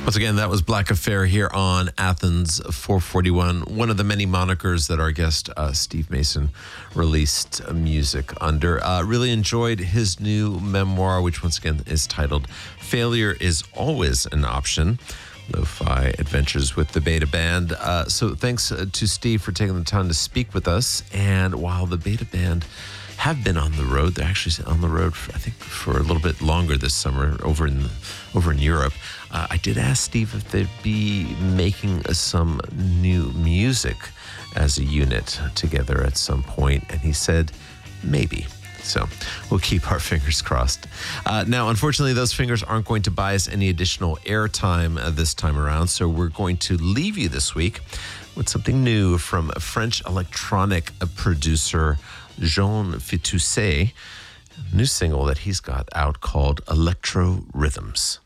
Once again, that was Black Affair here on Athens 441, one of the many monikers that our guest Steve Mason released music under. Really enjoyed his new memoir, which once again is titled Failure is Always an Option, Lo-Fi Adventures with the Beta Band. So thanks to Steve for taking the time to speak with us. And while the Beta Band have been on the road, they're actually on the road, for a little bit longer this summer over in Europe. I did ask Steve if they'd be making some new music as a unit together at some point, and he said maybe. So we'll keep our fingers crossed. Now, unfortunately, those fingers aren't going to buy us any additional airtime this time around, so we're going to leave you this week with something new from French electronic producer Jean Fitousset, a new single that he's got out called Electro Rhythms.